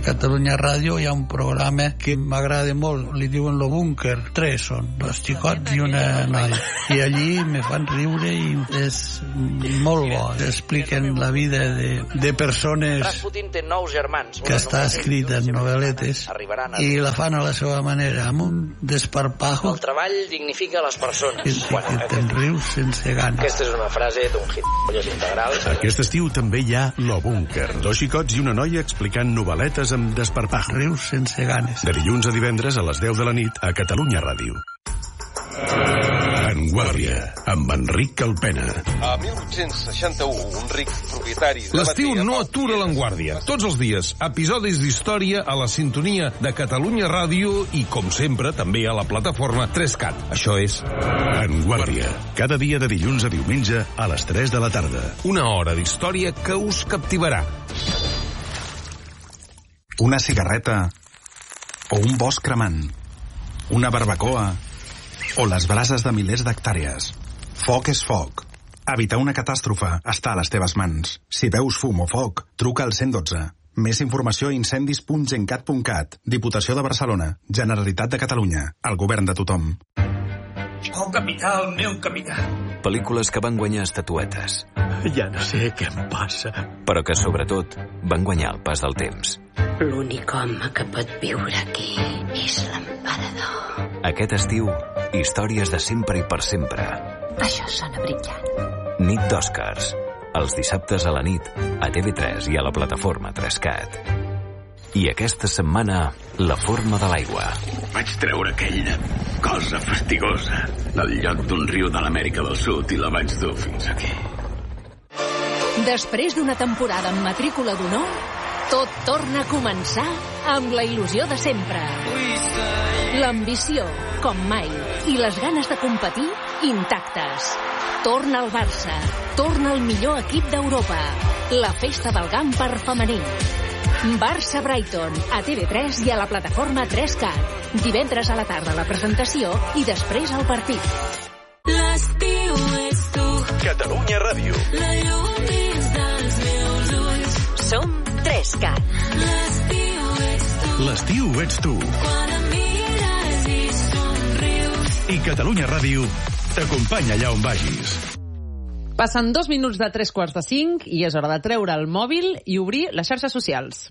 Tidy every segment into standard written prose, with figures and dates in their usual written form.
Catalunya Ràdio hi ha un programa que m'agrada molt, li diuen Lo Búnquer. 3 són, 2 xicots i una noia. I allí me fan riure i és molt bo. Expliquen la vida de persones Rasputin té 9 germans. Que està escrita en novel·letes i la fan a la seva manera, amb un desparpajo. El treball dignifica les persones. Que te'n rius sense ganes. Aquesta és una frase d'un gilipolles integral. Aquest estiu també hi ha Lo Búnquer. 2 xicots i una noia explicant novel·letes amb desparpajo. Rius sense ganes. De dilluns a divendres a les 10 de la nit a Catalunya Ràdio. En Guàrdia, amb Enric Calpena. A 1861, un ric propietari... L'estiu no atura l'Enguàrdia. Tots els dies, episodis d'història a la sintonia de Catalunya Ràdio i, com sempre, també a la plataforma 3CAT. Això és... En Guàrdia, cada dia de dilluns a diumenge a les 3 de la tarda. Una hora d'història que us captivarà. Una cigarreta o un bosc cremant, una barbacoa o les brases de milers d'hectàrees. Foc és foc. Evitar una catàstrofe està a les teves mans. Si veus fum o foc, truca al 112. Més informació a incendis.gencat.cat. Diputació de Barcelona. Generalitat de Catalunya. El govern de tothom. Oh, capità, el meu capità. Pel·lícules que van guanyar estatuetes. Ja no sé què em passa. Però que, sobretot, van guanyar el pas del temps. L'únic home que pot viure aquí és l'emperador. Aquest estiu, històries de sempre i per sempre. Això sona brillant. Nit d'Oscars. Els dissabtes a la nit, a TV3 i a la plataforma 3CAT. I aquesta setmana, La forma de l'aigua. Vaig treure aquella cosa fastigosa del lloc d'un riu de l'Amèrica del Sud i la vaig dur fins aquí. Després d'una temporada amb matrícula d'honor, tot torna a començar amb la il·lusió de sempre. L'ambició, com mai, i les ganes de competir, intactes. Torna el Barça, torna el millor equip d'Europa. La festa del Gamper femení. Barça-Brighton, a TV3 i a la plataforma 3CAT. Divendres a la tarda la presentació i després el partit. L'estiu és tu. Catalunya Ràdio. La llum dins dels meus ulls. Som 3CAT. L'estiu ets tu. L'estiu ets tu. Quan em mires i somrius. I Catalunya Ràdio t'acompanya allà on vagis. Passen 2 minuts de 3:45 i és hora de treure el mòbil i obrir les xarxes socials.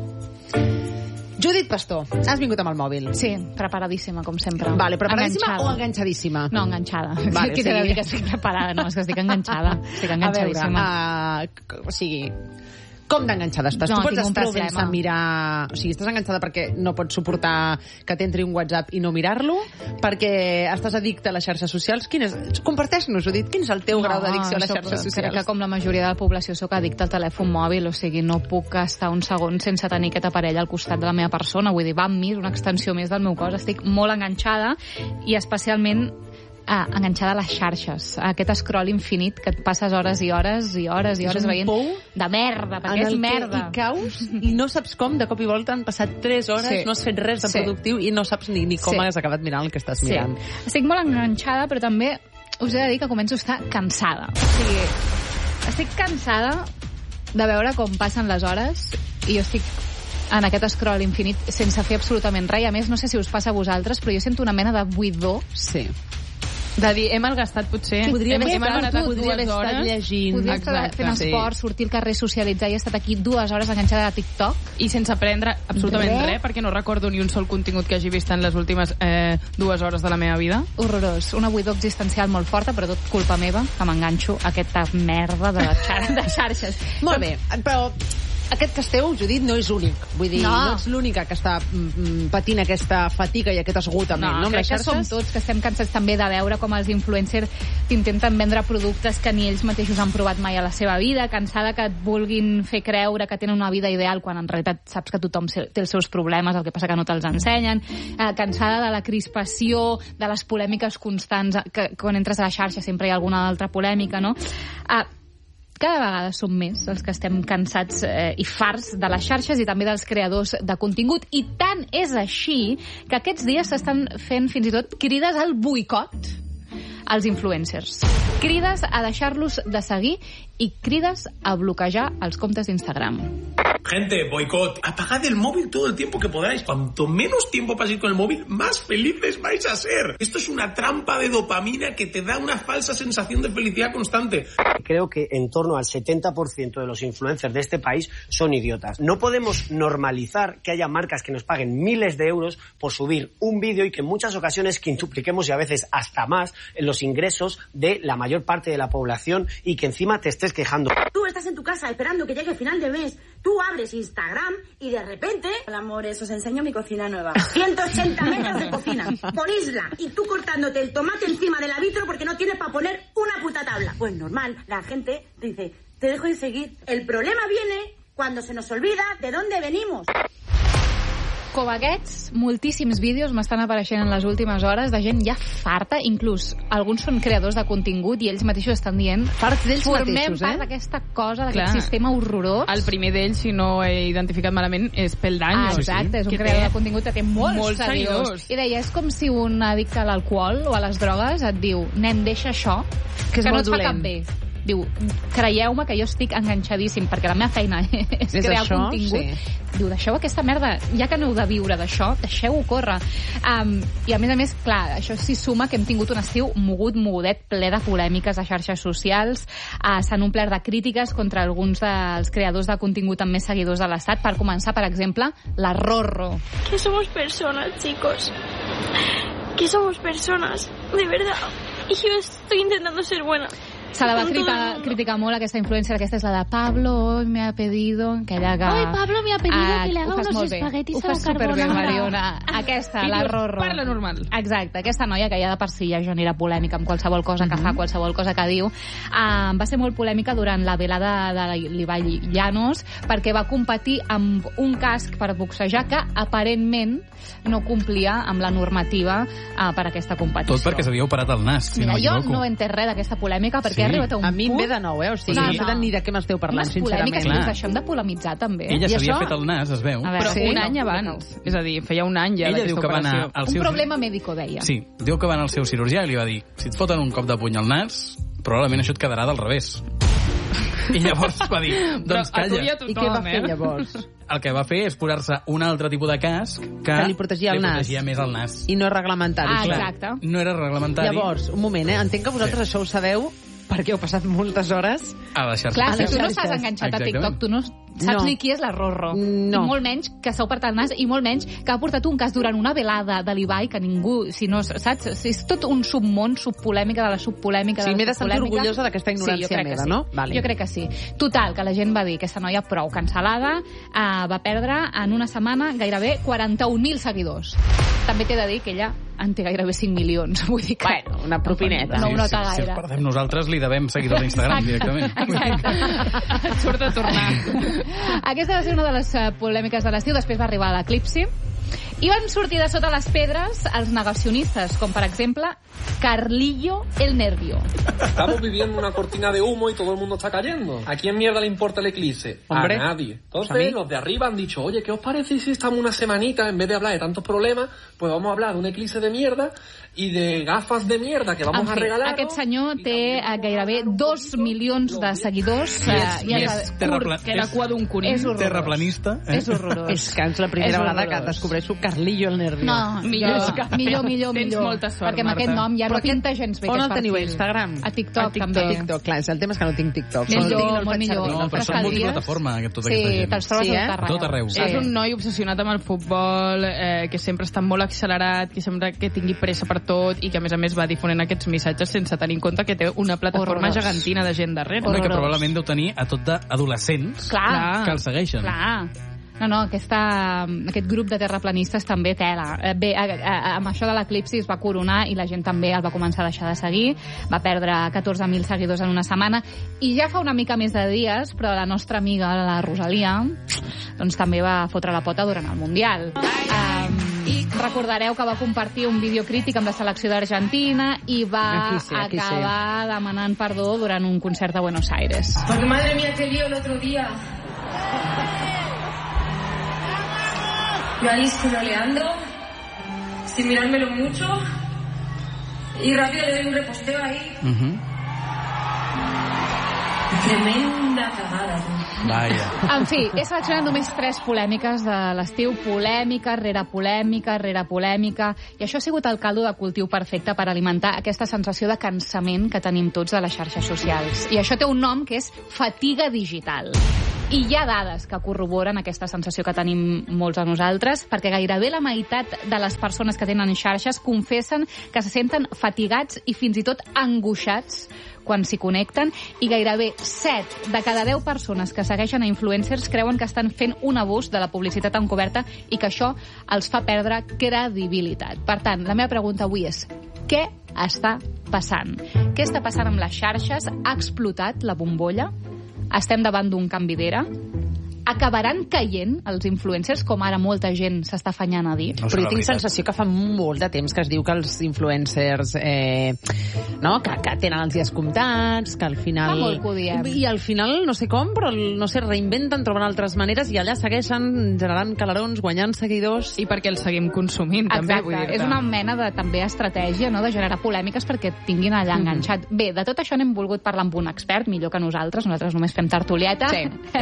Judit Pastor, has vingut amb el mòbil. Sí, preparadíssima, com sempre. Vale, preparadíssima enganxada. o enganxadíssima? No, enganxada. Vale, Qui t'ha de dir que estic preparada? No, és que estic enganxada. Estic enganxadíssima. A veure, o sigui... Com d'enganxada estàs? No, tu pots estar problema. sense mirar... O sigui, estàs enganxada perquè no pots suportar que t'entri un WhatsApp i no mirar-lo? Perquè estàs addicte a les xarxes socials? Comparteix-nos, Judit, quin és el teu grau d'addicció a les xarxes socials? Crec que com la majoria de la població sóc addicta al telèfon mòbil, o sigui, no puc estar un segon sense tenir aquest aparell al costat de la meva persona. Vull dir, va amb mi, és una extensió més del meu cos. Estic molt enganxada i especialment enganxada a les xarxes, a aquest scroll infinit que et passes hores i hores i hores i hores veient de merda, perquè és merda. I caus i no saps com, de cop i volta han passat 3 hores, no has fet res de productiu i no saps ni com has acabat mirant el que estàs mirant. Estic molt enganxada, però també us he de dir que començo a estar cansada. O sigui, estic cansada de veure com passen les hores i jo estic en aquest scroll infinit sense fer absolutament res. I a més, no sé si us passa a vosaltres, però jo sento una mena de buidor. Sí. De dir, hem malgastat potser... Podríem haver estat llegint. Podria estar fent esport, sortir al carrer, socialitzar i he estat aquí 2 hores enganxada a TikTok. I sense aprendre absolutament res, perquè no recordo ni un sol contingut que hagi vist en les últimes 2 hores de la meva vida. Horrorós. Una buidor existencial molt forta, però tot culpa meva, que m'enganxo a aquesta merda de xarxes. Molt bé, però... Aquest cas teu, Judit, no és únic. Vull dir, no ets l'única que està patint aquesta fatiga i aquest esgotament. No, crec que som tots que estem cansats també de veure com els influencers t'intenten vendre productes que ni ells mateixos han provat mai a la seva vida, cansada que et vulguin fer creure que tenen una vida ideal quan en realitat saps que tothom té els seus problemes, el que passa que no te'ls ensenyen, cansada de la crispació, de les polèmiques constants, que quan entres a la xarxa sempre hi ha alguna altra polèmica, no? Cada vegada som més els que estem cansats i farts de les xarxes i també dels creadors de contingut. I tant és així que aquests dies s'estan fent fins i tot crides al boicot als influencers. Crides a deixar-los de seguir i crides a bloquejar els comptes d'Instagram. Gente, boicot. Apagad el móvil todo el tiempo que podáis. Cuanto menos tiempo paséis con el móvil, más felices vais a ser. Esto es una trampa de dopamina que te da una falsa sensación de felicidad constante. Creo que en torno al 70% de los influencers de este país son idiotas. No podemos normalizar que haya marcas que nos paguen miles de euros por subir un vídeo y que en muchas ocasiones quintupliquemos y a veces hasta más en los ingresos de la mayor parte de la población y que encima te estés quejando. Tú estás en tu casa esperando que llegue final de mes, tú abres Instagram y de repente... Hola amores, os enseño mi cocina nueva. 180 metros de cocina, por isla, y tú cortándote el tomate encima del vitro porque no tienes para poner una puta tabla. Pues normal, la gente te dice, te dejo de seguir. El problema viene cuando se nos olvida de dónde venimos. Com aquests, moltíssims vídeos m'estan apareixent en les últimes hores de gent ja farta, inclús alguns són creadors de contingut i ells mateixos estan dient farts d'ells formem mateixos, part d'aquesta cosa, d'aquest sistema horrorós. El primer d'ells, si no he identificat malament, és Peldaño. Exacte, és un creador de contingut que té molts seguidors. I deia, és com si un addicte a l'alcohol o a les drogues et diu, nen, deixa això, que no et fa cap bé. Diu, creieu-me que jo estic enganxadíssim perquè la meva feina és crear això, contingut. sí. Diu, deixeu aquesta merda, ja que aneu de viure d'això, deixeu-ho córrer. I a més, clar, això s'hi suma que hem tingut un estiu mogudet, ple de polèmiques a xarxes socials, s'han omplert de crítiques contra alguns dels creadors de contingut amb més seguidors de l'Estat. Per començar, per exemple, la Rorro. Que somos personas, chicos. Que somos personas, de verdad. Y yo estoy intentando ser buena. Se la va criticar molt aquesta influencer, aquesta és la de Pablo, hoy me ha pedido que ella haga... Hoy Pablo me ha pedido que le haga unos espaguetis a la carbonara. Ho fas superbé, Mariona. Aquesta, la Rorro. Parla normal. Exacte, aquesta noia que ja de per si ja genera polèmica amb qualsevol cosa que fa, qualsevol cosa que diu, va ser molt polèmica durant la velada de l'Ibai Llanos perquè va competir amb un casc per boxejar que aparentment no complia amb la normativa per aquesta competició. Tot perquè s'havia operat el nas, si Mira, no jo no he entès res d'aquesta polèmica perquè ha arribat a un punt... A mi em ve de nou, o sigui, no sé ni de què m'esteu parlant, sincerament. Les polèmiques, això hem de polemitzar, també. Ella s'havia fet el nas, es veu. Veure, però un any abans. És a dir, feia un any ja d'aquesta operació. Un problema mèdico, deia. Sí, diu que va anar al seu cirurgià i li va dir, si et foten un cop de puny al nas, probablement això et quedarà del revés. I llavors va dir, doncs calla. I què va fer llavors? El que va fer és posar-se un altre tipus de casc que li protegia el nas. Li protegia més el nas. I no és reglamentari. Exacte. No era reglamentari. Llavors, un moment, entenc que vosaltres això ho sabeu perquè heu passat moltes hores a les xarxes. Clar, si tu no estàs enganxat a TikTok, tu no saps ni qui és la Rorro. No. I molt menys que s'ha operat el nas i molt menys que ha portat un cas durant una velada de l'Ibai que ningú, si no, saps? És tot un submón, subpolèmica de la subpolèmica de la subpolèmica. Sí, m'he de sentir orgullosa d'aquesta ignorància meva, no? Vale. Jo crec que sí. Total, que la gent va dir que aquesta noia prou cancel·lada, va perdre en una setmana gairebé 41.000 seguidors. També t'he de dir que ella en té gairebé 5 milions. Vull dir que... Bueno, una propineta. No ho nota gaire. Si els perdem nosaltres, li devem seguidors d'Instagram directament. Exacte. Surt a tornar. Aquesta va ser una de les polèmiques de l'estiu. Després va arribar l'eclipsi. I van sortir de sota les pedres els negacionistes, com per exemple Carlillo el Nervio. Estamos viviendo una cortina de humo y todo el mundo está cayendo. ¿A quién mierda le importa el eclipse? Hombre, a nadie. Entonces los de arriba han dicho, oye, ¿qué os parece si estamos una semanita, en vez de hablar de tantos problemas, pues vamos a hablar de un eclipse de mierda i de gafes de mierda que vamos a regalar? Aquest senyor té gairebé 2 milions de seguidors. Que la cua d'un conill. És horrorós. Terraplanista. És horrorós. És que és la primera vegada que descobreixo Carlillo el Nervio. No, millor. Tens molta sort, perquè amb aquest nom ja no pinta gens bé. On el teniu, a Instagram? A TikTok, també. A TikTok, clar, el tema és que no tinc TikTok. Molt millor. No, però són multiplataforma, tota aquesta gent. Te'ls trobes a tot arreu. És un noi obsessionat amb el futbol, que sempre està molt accelerat, que sembla que tingui pressa per tot i que, a més, va difonent aquests missatges sense tenir en compte que té una plataforma gegantina de gent darrere. Que probablement deu tenir a tot d'adolescents que el segueixen. Clar. No, aquest grup de terraplanistes també tela. Bé, amb això de l'eclipsi es va coronar i la gent també el va començar a deixar de seguir. Va perdre 14.000 seguidors en una setmana. I ja fa una mica més de dies, però la nostra amiga, la Rosalia, doncs també va fotre la pota durant el Mundial. Recordareu que va compartir un vídeo crític amb la selecció d'Argentina i va acabar demanant perdó durant un concert a Buenos Aires. Porque madre mía, qué lío el otro día. Yo ahí scrolleando, sin mirármelo mucho, y rápido le doy un reposteo ahí. Tremenda cagada, tío. En fi, he seleccionat només 3 polèmiques de l'estiu. Polèmica rere polèmica rere polèmica. I això ha sigut el caldo de cultiu perfecte per alimentar aquesta sensació de cansament que tenim tots de les xarxes socials. I això té un nom que és fatiga digital. I hi ha dades que corroboren aquesta sensació que tenim molts de nosaltres, perquè gairebé la meitat de les persones que tenen xarxes confessen que se senten fatigats i fins i tot angoixats quan s'hi connecten, i gairebé 7 de cada 10 persones que segueixen a influencers creuen que estan fent un abús de la publicitat encoberta i que això els fa perdre credibilitat. Per tant, la meva pregunta avui és: què està passant? Què està passant amb les xarxes? Ha explotat la bombolla? Estem davant d'un canvi d'era? Acabaran caient els influencers, com ara molta gent s'està afanyant a dir? Però jo tinc sensació que fa molt de temps que es diu que els influencers que tenen els dies comptats, que al final... Fa molt que ho diem. I al final, no sé com, però no sé, reinventen, troben altres maneres i allà segueixen generant calarons, guanyant seguidors. I perquè els seguim consumint, també. Exacte, és una mena de també estratègia, no?, de generar polèmiques perquè tinguin allà enganxat. Bé, de tot això n'hem volgut parlar amb un expert, millor que nosaltres només fem tertulieta.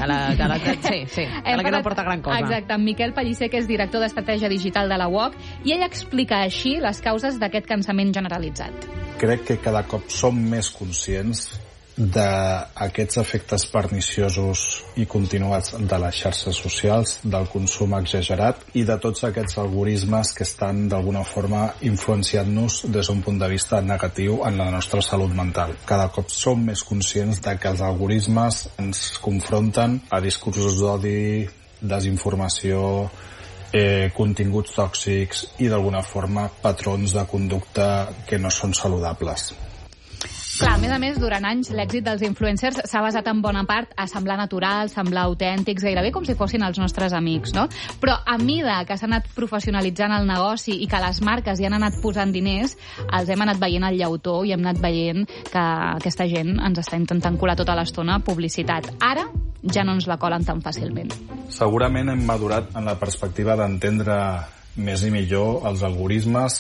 Sí, la que no porta gran cosa. Exacte, en Miquel Pellicer, que és director d'estratègia digital de la UOC, i ell explica així les causes d'aquest cansament generalitzat. Crec que cada cop som més conscients d'aquests efectes perniciosos i continuats de les xarxes socials, del consum exagerat i de tots aquests algoritmes que estan d'alguna forma influenciant-nos des d'un punt de vista negatiu en la nostra salut mental. Cada cop som més conscients de que els algoritmes ens confronten a discursos d'odi, desinformació, continguts tòxics i d'alguna forma patrons de conducta que no són saludables. Clar, a més, durant anys l'èxit dels influencers s'ha basat en bona part a semblar naturals, semblar autèntics, gairebé com si fossin els nostres amics, no? Però a mida que s'ha anat professionalitzant el negoci i que les marques hi han anat posant diners, els hem anat veient al llautó i hem anat veient que aquesta gent ens està intentant colar tota l'estona publicitat. Ara ja no ens la colen tan fàcilment. Segurament hem madurat en la perspectiva d'entendre més i millor els algoritmes,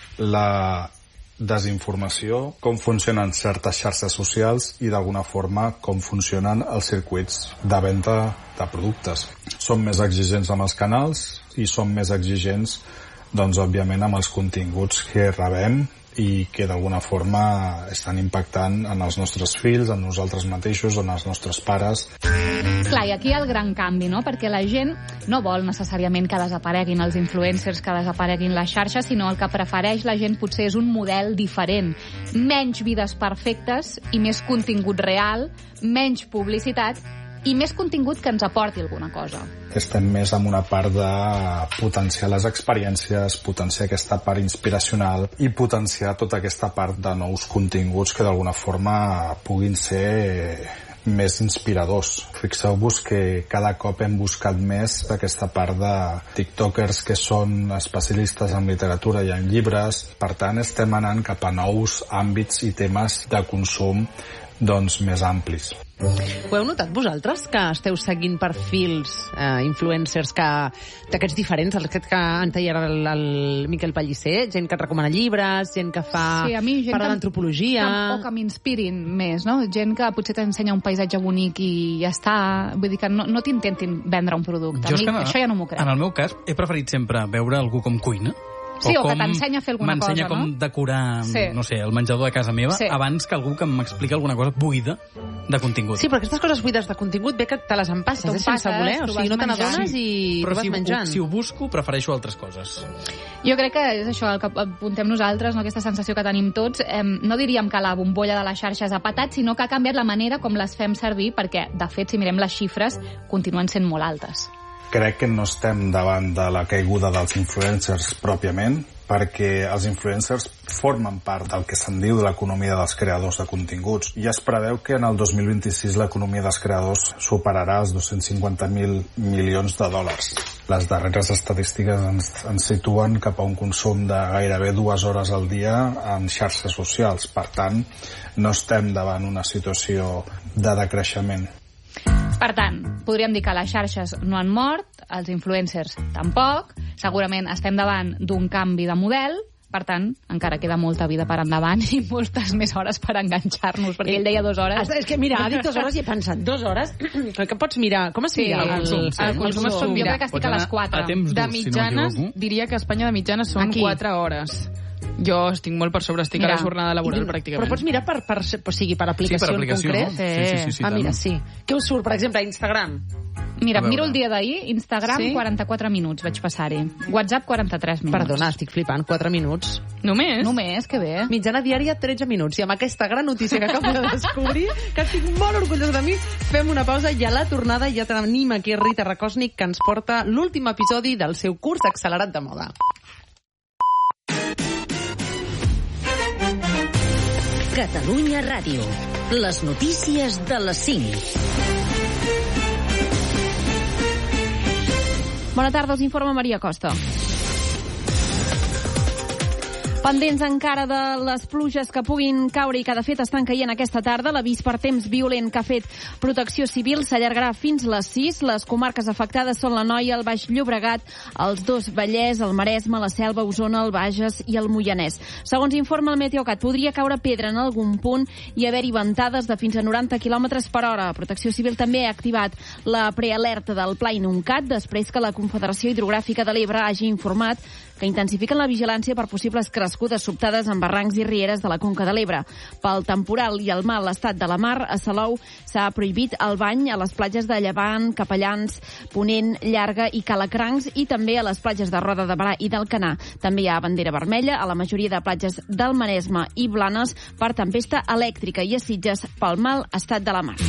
la desinformació, com funcionen certes xarxes socials i d'alguna forma com funcionen els circuits de venda de productes. Som més exigents amb els canals i som més exigents, doncs, òbviament, amb els continguts que rebem i que d'alguna forma estan impactant en els nostres fills, en nosaltres mateixos, en els nostres pares. Clar, i aquí hi ha el gran canvi, no? Perquè la gent no vol necessàriament que desapareguin els influencers, que desapareguin les xarxes, sinó el que prefereix la gent potser és un model diferent. Menys vides perfectes i més contingut real, menys publicitat i més contingut que ens aporti alguna cosa. Estem més en una part de potenciar les experiències, potenciar aquesta part inspiracional i potenciar tota aquesta part de nous continguts que d'alguna forma puguin ser més inspiradors. Fixeu-vos que cada cop hem buscat més aquesta part de tiktokers que són especialistes en literatura i en llibres. Per tant, estem anant cap a nous àmbits i temes de consum més amplis. Ho heu notat vosaltres, que esteu seguint perfils influencers d'aquests diferents, aquest que en deia el Miquel Pellicer, gent que et recomana llibres, gent que fa parla d'antropologia... O que m'inspirin més, no? Gent que potser t'ensenya un paisatge bonic i ja està. Vull dir que no t'intentin vendre un producte. Això ja no m'ho crec. En el meu cas, he preferit sempre veure algú com cuina. Sí, o que t'ensenya a fer alguna cosa, no? M'ensenya com decorar, no sé, el menjador de casa meva, abans que algú que m'explica alguna cosa buida de contingut. Sí, però aquestes coses buides de contingut ve que te les empasses, sense voler, o sigui, no te n'adones i ho vas menjant. Si ho busco, prefereixo altres coses. Jo crec que és això, el que apuntem nosaltres, no? Aquesta sensació que tenim tots. No diríem que la bombolla de les xarxes ha patat, sinó que ha canviat la manera com les fem servir, perquè, de fet, si mirem les xifres, continuen sent molt altes. Crec que no estem davant de la caiguda dels influencers pròpiament, perquè els influencers formen part del que se'n diu de l'economia dels creadors de continguts. I es preveu que en el 2026 l'economia dels creadors superarà els 250.000 milions de dòlars. Les darreres estadístiques ens situen cap a un consum de gairebé 2 hores al dia en xarxes socials. Per tant, no estem davant una situació de decreixement. Per tant, podríem dir que les xarxes no han mort, els influencers tampoc, segurament estem davant d'un canvi de model, Per tant, encara queda molta vida per endavant i moltes més hores per enganxar-nos, perquè ell deia 2 hores. És que mira, ha dit 2 hores i he pensat, 2 hores? Que pots mirar, com es mira? El consum es pot mirar. Jo crec que estic a les 4. De mitjanes, diria que a Espanya de mitjana són 4 hores. Jo estic molt per sobre, estic a la jornada laboral, pràcticament. Però pots mirar per aplicació en concret? Sí, mira, sí. Què us surt, per exemple, a Instagram? Mira, miro el dia d'ahir, Instagram 44 minuts vaig passar-hi. WhatsApp 43 minuts. Perdona, estic flipant, 4 minuts. Només? Només, que bé. Mitjana diària 13 minuts. I amb aquesta gran notícia que acabo de descobrir, que estic molt orgullós de mi, fem una pausa i a la tornada ja tenim aquí Rita Rakosnik, que ens porta l'últim episodi del seu curs accelerat de moda. Catalunya Ràdio. Les notícies de les 5. Bona tarda, us informa Maria Costa. Pendents encara de les pluges que puguin caure i que de fet estan caient aquesta tarda, l'avís per temps violent que ha fet Protecció Civil s'allargarà fins les 6. Les comarques afectades són l'Anoia, el Baix Llobregat, els 2 Vallès, el Maresme, la Selva, Osona, el Bages i el Moianès. Segons informa el Meteocat, podria caure pedra en algun punt i haver-hi ventades de fins a 90 km/h. Protecció Civil també ha activat la prealerta del Pla Inuncat després que la Confederació Hidrogràfica de l'Ebre hagi informat que intensifiquen la vigilància per possibles crescudes sobtades en barrancs i rieres de la Conca de l'Ebre. Pel temporal i el mal estat de la mar, a Salou s'ha prohibit el bany a les platges de Llevant, Capellans, Ponent, Llarga i Calacrancs i també a les platges de Roda de Barà i d'Alcanar. També hi ha bandera vermella a la majoria de platges del Maresme i Blanes per tempesta elèctrica i a Sitges pel mal estat de la mar.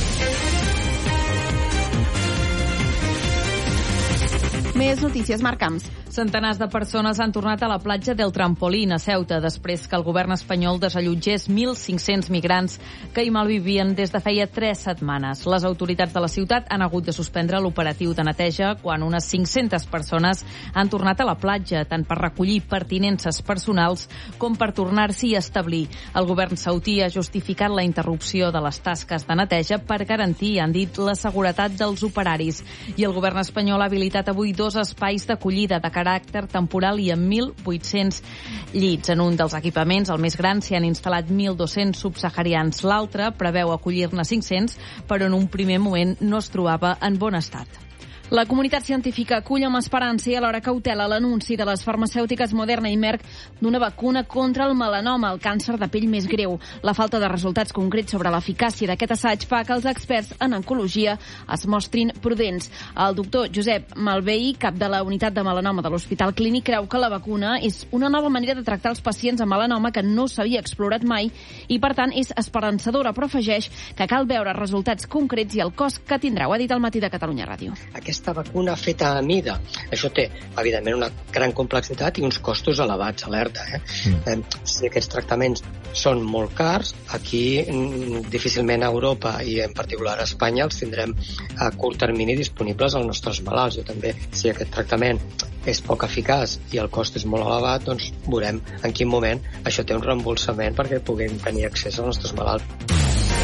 Més notícies, Marc Camps. Centenars de persones han tornat a la platja del Trampolín, a Ceuta, després que el govern espanyol desallotgés 1.500 migrants que hi malvivien des de feia 3 setmanes. Les autoritats de la ciutat han hagut de suspendre l'operatiu de neteja quan unes 500 persones han tornat a la platja, tant per recollir pertinences personals com per tornar-s'hi a establir. El govern saudí ha justificat la interrupció de les tasques de neteja per garantir, han dit, la seguretat dels operaris. I el govern espanyol ha habilitat avui 2 espais d'acollida de caràcter temporal i amb 1.800 llits. En un dels equipaments, el més gran, s'hi han instal·lat 1.200 subsaharians. L'altre preveu acollir-ne 500, però en un primer moment no es trobava en bon estat. La comunitat científica acull amb esperança i alhora cautela l'anunci de les farmacèutiques Moderna i Merck d'una vacuna contra el melanoma, el càncer de pell més greu. La falta de resultats concrets sobre l'eficàcia d'aquest assaig fa que els experts en oncologia es mostrin prudents. El doctor Josep Malvei, cap de la unitat de melanoma de l'Hospital Clínic, creu que la vacuna és una nova manera de tractar els pacients amb melanoma que no s'havia explorat mai i, per tant, és esperançadora, però afegeix que cal veure resultats concrets i el cost que tindrà. Ho ha dit al Matí de Catalunya Ràdio. Aquesta vacuna feta a mida, això té, evidentment, una gran complexitat i uns costos elevats, alerta. Si aquests tractaments són molt cars, aquí difícilment a Europa i en particular a Espanya els tindrem a curt termini disponibles als nostres malalts. Jo també, si aquest tractament és poc eficaç i el cost és molt elevat, doncs veurem en quin moment això té un reembolsament perquè puguin tenir accés als nostres malalts.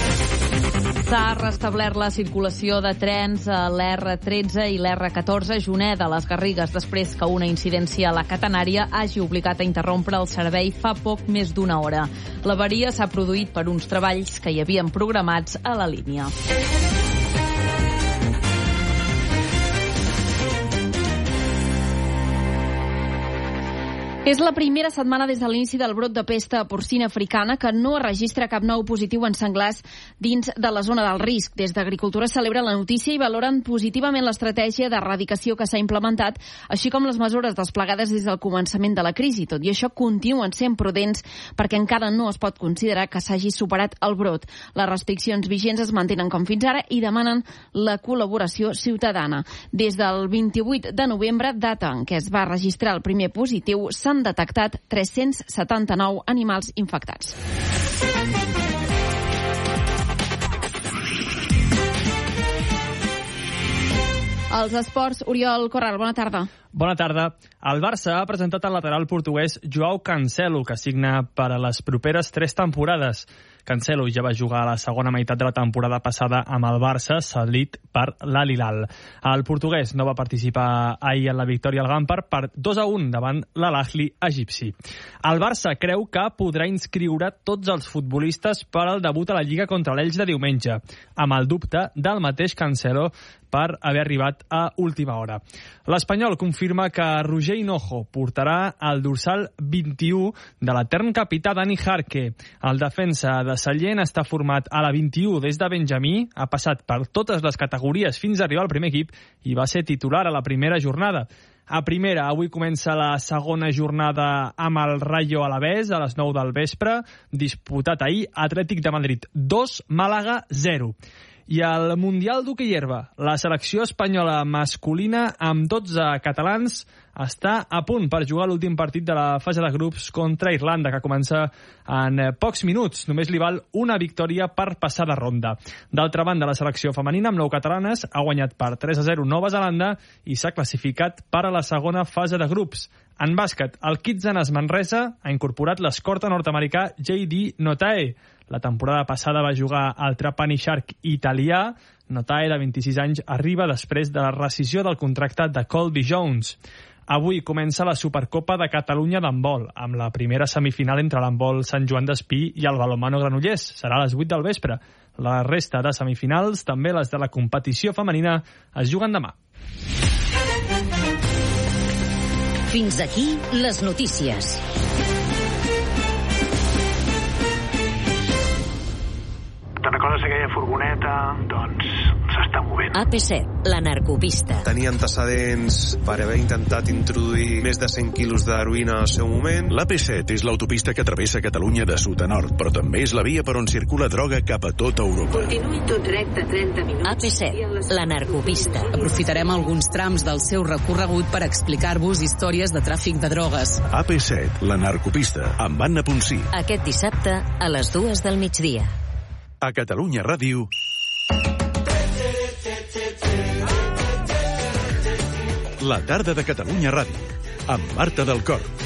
S'ha restablert la circulació de trens a l'R13 i l'R14 a Juneda, a les Garrigues, després que una incidència a la catenària hagi obligat a interrompre el servei fa poc més d'1 hora. L'avaria s'ha produït per uns treballs que hi havien programats a la línia. És la primera setmana des de l'inici del brot de pesta porcina africana que no es registra cap nou positiu en senglars dins de la zona del risc. Des d'Agricultura celebren la notícia i valoren positivament l'estratègia d'erradicació que s'ha implementat, així com les mesures desplegades des del començament de la crisi. Tot i això, continuen sent prudents perquè encara no es pot considerar que s'hagi superat el brot. Les restriccions vigents es mantenen com fins ara i demanen la col·laboració ciutadana. Des del 28 de novembre, data en què es va registrar el primer positiu, s'han detectat 379 animals infectats. Els esports, Oriol Corral, bona tarda. Bona tarda. El Barça ha presentat el lateral portuguès Joao Cancelo, que signa per a les properes 3 temporades. Cancelo ja va jugar a la segona meitat de la temporada passada amb el Barça, cedit per l'Al Hilal. El portuguès no va participar ahir en la victòria al Gampar per 2-1 davant l'Al-Ahli egipci. El Barça creu que podrà inscriure tots els futbolistes per al debut a la Lliga contra l'Elx de diumenge, amb el dubte del mateix Cancelo per haver arribat a última hora. L'Espanyol confirma que Roger Hinojo portarà el dorsal 21 de l'etern capità Dani Jarque. El defensa de Sallent està format a la 21 des de Benjamí, ha passat per totes les categories fins a arribar al primer equip i va ser titular a la primera jornada. A primera, avui comença la segona jornada amb el Rayo Alavés a les 9 del vespre, disputat ahir Atlètic de Madrid 2, Màlaga 0. I al Mundial d'Hoquei Herba, la selecció espanyola masculina amb 12 catalans està a punt per jugar l'últim partit de la fase de grups contra Irlanda, que comença en pocs minuts. Només li val una victòria per passar de ronda. D'altra banda, la selecció femenina amb 9 catalanes ha guanyat per 3-0 Nova Zelanda i s'ha classificat per a la segona fase de grups. En bàsquet, el Kitsanes Manresa ha incorporat l'escorta nord-americà J.D. Notae. La temporada passada va jugar al Trapani Shark italià. Notae, de 26 anys, arriba després de la rescissió del contracte de Colby Jones. Avui comença la Supercopa de Catalunya d'handbol, amb la primera semifinal entre l'handbol Sant Joan d'Espí i el balonmano Granollers. Serà a les 8 del vespre. La resta de semifinals, també les de la competició femenina, es juguen demà. Fins aquí les notícies. Te'n recordes aquella furgoneta? Doncs s'està movent. AP7, la narcopista. Tenia antecedents per haver intentat introduir més de 100 quilos d'heroïna al seu moment. L'AP7 és l'autopista que travessa Catalunya de sud a nord, però també és la via per on circula droga cap a tota Europa. Continuï tot recte 30 minuts. AP7, la narcopista. Aprofitarem alguns trams del seu recorregut per explicar-vos històries de tràfic de drogues. AP7, la narcopista, amb Anna Ponsí. Aquest dissabte a les 2 del migdia. A Catalunya Ràdio, la tarda de Catalunya Ràdio, amb Marta del Cor.